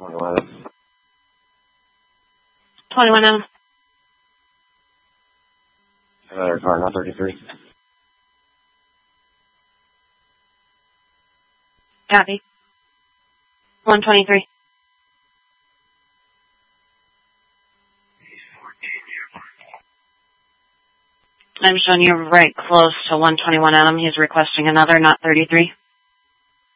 21 Adam. Another car, not 33. Copy. 123. I'm showing you right close to 121 Adam. He's requesting another, not 33.